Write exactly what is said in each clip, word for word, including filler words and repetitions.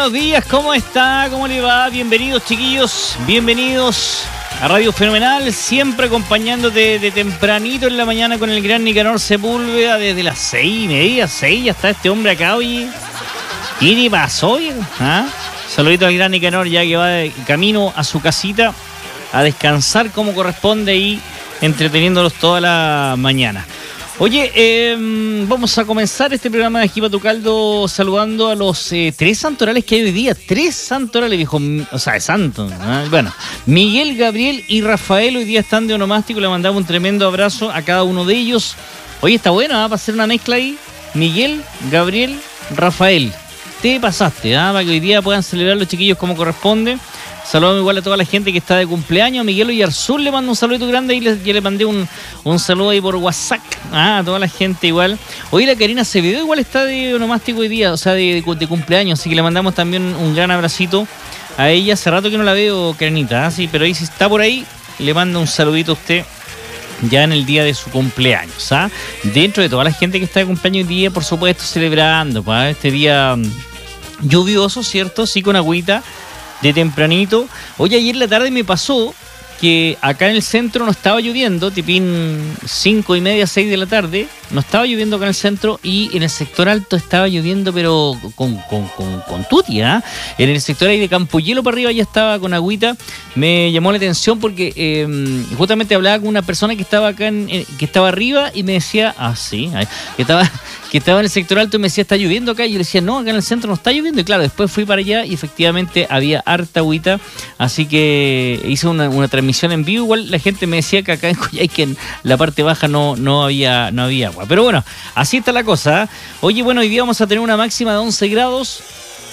buenos días, ¿cómo está? ¿Cómo le va? Bienvenidos, chiquillos, bienvenidos a Radio Fenomenal, siempre acompañándote de tempranito en la mañana con el gran Nicanor Sepúlveda, desde las seis y media, seis, ya está este hombre acá, oye. ¿Qué le pasó, oye? ¿Ah? Saludito al gran Nicanor, ya que va de camino a su casita a descansar como corresponde y entreteniéndolos toda la mañana. Oye, eh, vamos a comenzar este programa de Aquí pa' tu caldo saludando a los eh, tres santorales que hay hoy día. Tres santorales, viejo, o sea, de santo. ¿eh? Bueno, Miguel, Gabriel y Rafael hoy día están de onomástico. Le mandamos un tremendo abrazo a cada uno de ellos. Oye, está bueno, ¿eh? Para hacer una mezcla ahí. Miguel, Gabriel, Rafael. Te pasaste, ¿eh? Para que hoy día puedan celebrar los chiquillos como corresponde. Saludamos igual a toda la gente que está de cumpleaños. Miguel Oyarzún le mando un saludo grande y le, yo le mandé un, un saludo ahí por WhatsApp. Ah, a toda la gente igual. Hoy la Karina Acevedo igual está de onomástico hoy día, o sea, de, de, de cumpleaños. Así que le mandamos también un gran abracito a ella. Hace rato que no la veo, Karinita, ¿eh? Sí, pero ahí si está por ahí, le mando un saludito a usted ya en el día de su cumpleaños. ¿Ah? Dentro de toda la gente que está de cumpleaños hoy día, por supuesto, celebrando ¿eh? Este día lluvioso, ¿cierto? Sí, con agüita. De tempranito. Oye, ayer en la tarde me pasó que acá en el centro no estaba lloviendo, tipín cinco y media, seis de la tarde, no estaba lloviendo acá en el centro y en el sector alto estaba lloviendo, pero con, con, con, con tutia. ¿eh? En el sector ahí de Campohielo para arriba ya estaba con agüita. Me llamó la atención porque eh, justamente hablaba con una persona que estaba acá, en, eh, que estaba arriba y me decía, ah, sí, que estaba, que estaba en el sector alto y me decía, ¿está lloviendo acá? Y yo le decía, no, acá en el centro no está lloviendo. Y claro, después fui para allá y efectivamente había harta agüita, así que hice una, una transmisión en vivo. Igual la gente me decía que acá en Coyhaique en la parte baja no, no había no había agua. Pero bueno, así está la cosa. ¿eh? Oye, bueno, hoy día vamos a tener una máxima de once grados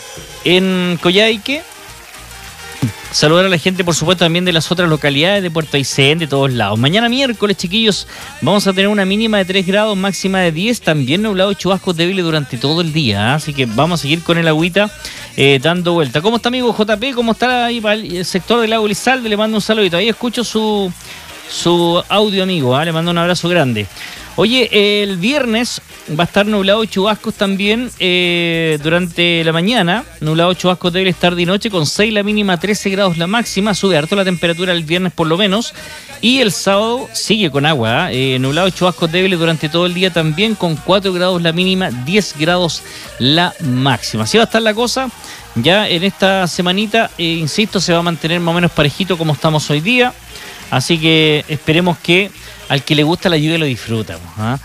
en Coyhaique. Saludar a la gente, por supuesto, también de las otras localidades de Puerto Aysén, de todos lados. Mañana miércoles, chiquillos, vamos a tener una mínima de tres grados, máxima de diez. También nublado, chubascos débiles durante todo el día. ¿eh? Así que vamos a seguir con el agüita eh, dando vuelta. ¿Cómo está, amigo J P? ¿Cómo está ahí para el sector del lago Elizalde? Le mando un saludito. Ahí escucho su, su audio, amigo. ¿eh? Le mando un abrazo grande. Oye, el viernes va a estar nublado y chubascos también eh, durante la mañana. Nublado, chubascos débiles tarde y noche con seis la mínima, trece grados la máxima. Sube harto la temperatura el viernes por lo menos. Y el sábado sigue con agua. ¿eh? Nublado, chubascos débiles durante todo el día también con cuatro grados la mínima, diez grados la máxima. Así va a estar la cosa. Ya en esta semanita, eh, insisto, se va a mantener más o menos parejito como estamos hoy día. Así que esperemos que al que le gusta la lluvia lo disfruta. ¿eh?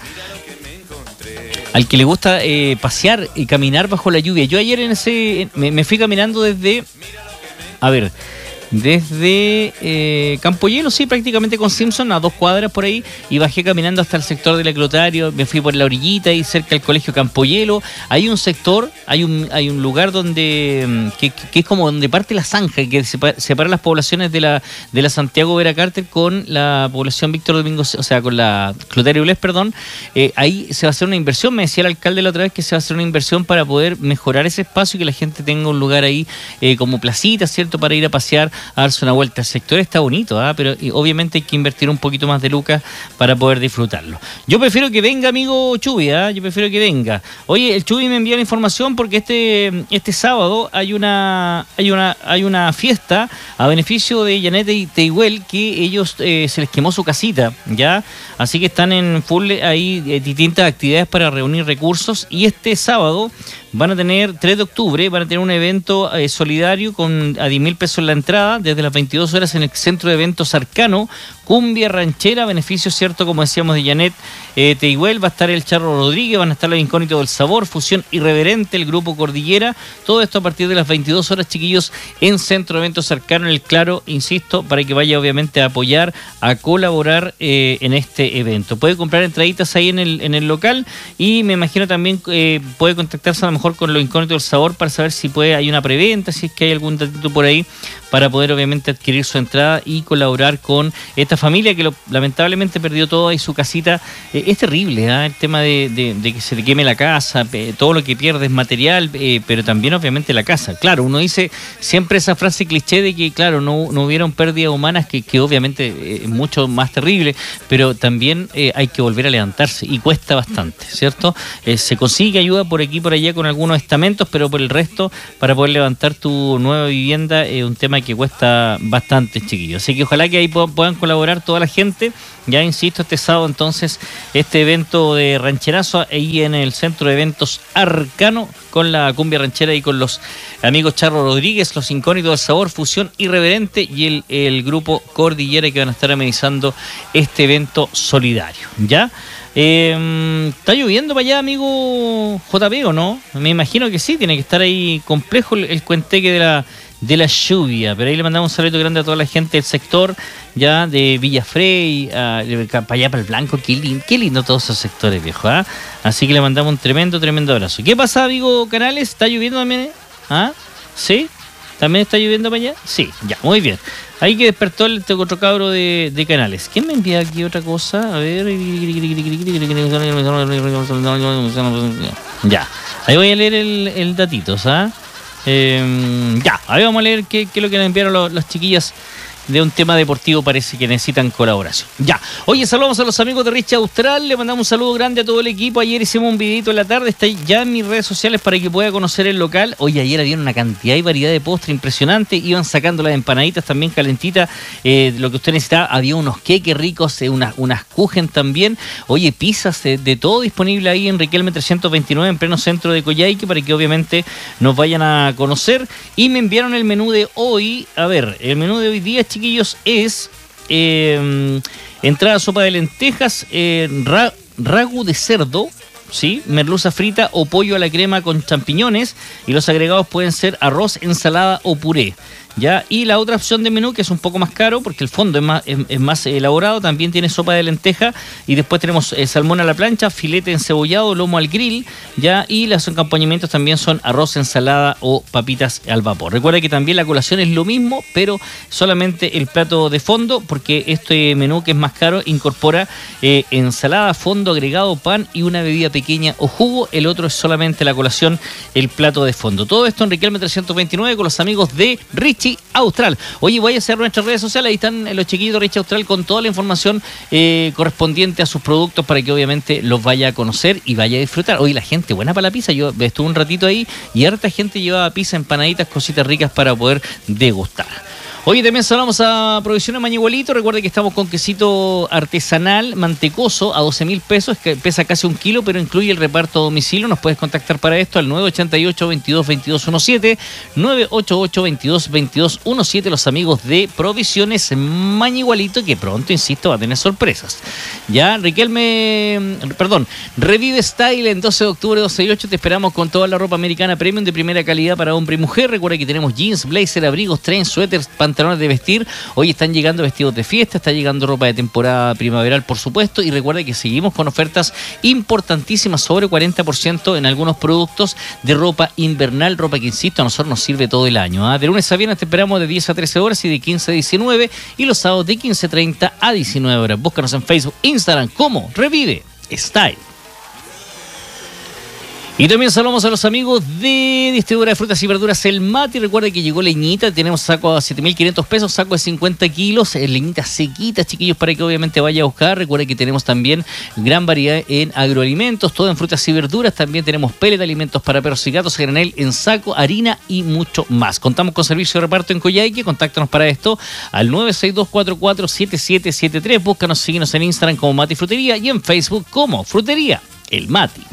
Al que le gusta eh, pasear y caminar bajo la lluvia. Yo ayer en ese me, me fui caminando desde, a ver, desde eh, Campohielo, sí, prácticamente con Simpson, a dos cuadras por ahí, y bajé caminando hasta el sector del Eclotario. Me fui por la orillita ahí cerca del colegio Campohielo. Hay un sector, hay un hay un lugar donde que, que es como donde parte la zanja, que separa, separa las poblaciones de la de la Santiago Vera Carter con la población Víctor Domingo, o sea, con la Clotario Bles, perdón. Eh, ahí se va a hacer una inversión. Me decía el alcalde la otra vez que se va a hacer una inversión para poder mejorar ese espacio y que la gente tenga un lugar ahí eh, como placita, ¿cierto? Para ir a pasear, a darse una vuelta. El sector está bonito, ¿eh? Pero y obviamente hay que invertir un poquito más de lucas para poder disfrutarlo. Yo prefiero que venga, amigo Chubi, ¿eh? Yo prefiero que venga. Oye, el Chubi me envía la información porque este este sábado hay una hay una hay una fiesta a beneficio de Janet y Tehuel, que ellos eh, se les quemó su casita, ¿ya? Así que están en full ahí eh, distintas actividades para reunir recursos, y este sábado van a tener, tres de octubre, van a tener un evento eh, solidario con a diez mil pesos la entrada, desde las veintidós horas en el Centro de Eventos Arcano, cumbia ranchera, beneficio, cierto, como decíamos, de Janet eh, Tehuel. Va a estar el Charro Rodríguez, van a estar los Incógnitos del Sabor, Fusión Irreverente, el Grupo Cordillera. Todo esto a partir de las veintidós horas, chiquillos, en Centro de Eventos Arcano, en el Claro, insisto, para que vaya obviamente a apoyar, a colaborar eh, en este evento. Puede comprar entraditas ahí en el, en el local, y me imagino también eh, puede contactarse a lo mejor con los Incógnitos del Sabor para saber si puede, hay una preventa, si es que hay algún datito por ahí para poder poder obviamente adquirir su entrada y colaborar con esta familia que lo, lamentablemente perdió todo y su casita. Eh, es terrible, ¿eh? El tema de, de, de que se le queme la casa, eh, todo lo que pierde es material, eh, pero también obviamente la casa. Claro, uno dice siempre esa frase cliché de que, claro, no, no hubieron pérdidas humanas, que, que obviamente es mucho más terrible, pero también eh, hay que volver a levantarse y cuesta bastante, ¿cierto? Eh, se consigue ayuda por aquí y por allá con algunos estamentos, pero por el resto, para poder levantar tu nueva vivienda, es un tema que cuesta bastante, chiquillos. Así que ojalá que ahí puedan colaborar toda la gente. Ya insisto, este sábado entonces, este evento de rancherazo ahí en el centro de eventos Arcano, con la cumbia ranchera y con los amigos Charro Rodríguez, los Incógnitos del Sabor, Fusión Irreverente y el, el grupo Cordillera, que van a estar amenizando este evento solidario. ¿Ya? Eh, ¿Está lloviendo para allá, amigo J P, o no? Me imagino que sí, tiene que estar ahí complejo el, el cuenteque de la de la lluvia, pero ahí le mandamos un saludo grande a toda la gente del sector ya de Villafrey, uh, para allá para el Blanco. Qué lindo, qué lindo todos esos sectores, viejo, ¿ah? Así que le mandamos un tremendo, tremendo abrazo. ¿Qué pasa, amigo Canales? ¿Está lloviendo también? ¿Ah? ¿Sí? ¿También está lloviendo para allá? Sí, ya, muy bien. Ahí que despertó el otro cabro de, de Canales. ¿Quién me envía aquí otra cosa? A ver. Ya, ahí voy a leer el, el datito, ¿sabes? Eh, ya, ahí vamos a leer qué, qué es lo que nos enviaron los, las chiquillas de un tema deportivo, parece que necesitan colaboración. Ya, oye, saludamos a los amigos de Rich Austral, le mandamos un saludo grande a todo el equipo. Ayer hicimos un videito en la tarde, está ya en mis redes sociales para que pueda conocer el local. Oye, ayer había una cantidad y variedad de postre impresionante, iban sacando las empanaditas también calentitas, eh, lo que usted necesitaba, había unos queques ricos, eh, unas, unas kuchen también, oye, pizzas, eh, de todo disponible ahí en Riquelme trescientos veintinueve, en pleno centro de Coyhaique, para que obviamente nos vayan a conocer. Y me enviaron el menú de hoy, a ver, el menú de hoy día, chiquillos, es eh, entrada sopa de lentejas, eh, ra, ragu de cerdo, ¿sí? Merluza frita o pollo a la crema con champiñones, y los agregados pueden ser arroz, ensalada o puré. ¿Ya? Y la otra opción de menú, que es un poco más caro porque el fondo es más, es, es más elaborado, también tiene sopa de lenteja, y después tenemos eh, salmón a la plancha, filete encebollado, lomo al grill, ¿ya? Y los acompañamientos también son arroz, ensalada o papitas al vapor. Recuerda que también la colación es lo mismo, pero solamente el plato de fondo, porque este menú, que es más caro, incorpora eh, ensalada, fondo, agregado, pan y una bebida pequeña o jugo. El otro es solamente la colación, el plato de fondo. Todo esto en Riquelme trescientos veintinueve con los amigos de Rich Austral. Oye, voy a hacer nuestras redes sociales, ahí están los chiquillos de Rich Austral con toda la información eh, correspondiente a sus productos, para que obviamente los vaya a conocer y vaya a disfrutar. Oye, la gente buena para la pizza, yo estuve un ratito ahí y harta gente llevaba pizza, empanaditas, cositas ricas para poder degustar. Hoy también saludamos a Provisiones Mañigualito. Recuerde que estamos con quesito artesanal mantecoso a doce mil pesos, que pesa casi un kilo, pero incluye el reparto a domicilio. Nos puedes contactar para esto al nueve ocho ocho, veintidós, veintidós diecisiete, nueve ocho ocho, veintidós, veintidós diecisiete, los amigos de Provisiones Mañigualito, que pronto, insisto, va a tener sorpresas. Ya, Riquelme, perdón, Revive Style en doce de octubre, doce y ocho, te esperamos con toda la ropa americana premium de primera calidad para hombre y mujer. Recuerda que tenemos jeans, blazer, abrigos, trains, suéteres, pantalones de vestir. Hoy están llegando vestidos de fiesta, está llegando ropa de temporada primaveral, por supuesto, y recuerda que seguimos con ofertas importantísimas, sobre cuarenta por ciento en algunos productos de ropa invernal, ropa que, insisto, a nosotros nos sirve todo el año, ¿eh? De lunes a viernes te esperamos de diez a trece horas y de quince a diecinueve, y los sábados de quince treinta a diecinueve horas. Búscanos en Facebook, Instagram como Revive Style. Y también saludamos a los amigos de distribuidora de frutas y verduras El Mati. Recuerda que llegó leñita, tenemos saco a siete mil quinientos pesos, saco de cincuenta kilos, leñita sequita, chiquillos, para que obviamente vaya a buscar. Recuerda que tenemos también gran variedad en agroalimentos, todo en frutas y verduras. También tenemos pellet, alimentos para perros y gatos, granel en saco, harina y mucho más. Contamos con servicio de reparto en Coyhaique. Contáctanos para esto al nueve seis dos cuatro cuatro siete siete siete tres. Búscanos, síguenos en Instagram como Mati Frutería y en Facebook como Frutería El Mati.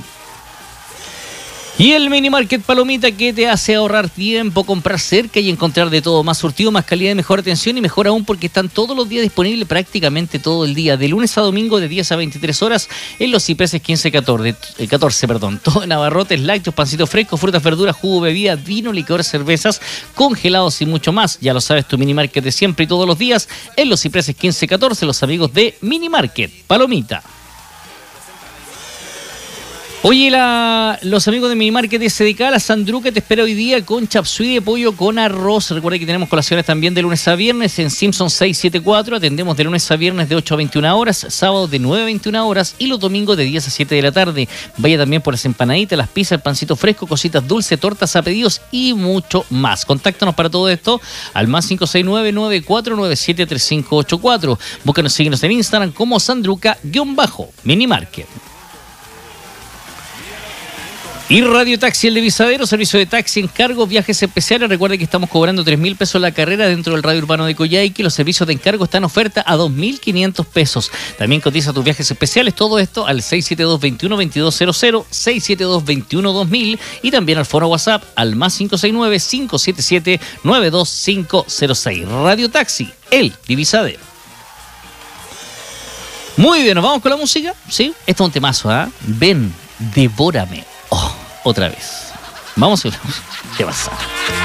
Y el Mini Market Palomita, que te hace ahorrar tiempo, comprar cerca y encontrar de todo, más surtido, más calidad y mejor atención, y mejor aún porque están todos los días disponibles, prácticamente todo el día, de lunes a domingo de diez a veintitrés horas en los cipreses quince catorce, catorce, perdón, todo en abarrotes, lácteos, pancitos frescos, frutas, verduras, jugo, bebida, vino, licor, cervezas, congelados y mucho más. Ya lo sabes, tu Mini Market de siempre y todos los días en los cipreses quince catorce, los amigos de Mini Market Palomita. Oye, la, los amigos de Minimarket S D K, la Sandruca te espera hoy día con chapsui de pollo con arroz. Recuerda que tenemos colaciones también de lunes a viernes en Simpson seiscientos setenta y cuatro. Atendemos de lunes a viernes de ocho a veintiuna horas, sábados de nueve a veintiuna horas y los domingos de diez a siete de la tarde. Vaya también por las empanaditas, las pizzas, el pancito fresco, cositas dulces, tortas a pedidos y mucho más. Contáctanos para todo esto al más cinco seis nueve, nueve cuatro nueve siete, tres cinco ocho cuatro. Búscanos, síguenos en Instagram como Sandruca-Minimarket. Y Radio Taxi El Divisadero, servicio de taxi, encargos, viajes especiales. Recuerde que estamos cobrando tres mil pesos la carrera dentro del radio urbano de Coyhaique. Los servicios de encargo están en oferta a dos mil quinientos pesos. También cotiza tus viajes especiales, todo esto al seis siete dos, veintiuno, veintidós cero cero, seis siete dos, veintiuno, dos mil y también al foro WhatsApp al más cinco seis nueve, cinco siete siete, nueve dos cinco cero seis. Radio Taxi El Divisadero. Muy bien, ¿nos vamos con la música? Sí, esto es un temazo, ¿ah? ¿eh? Ven, devórame. Oh, otra vez. Vamos a ver qué pasa.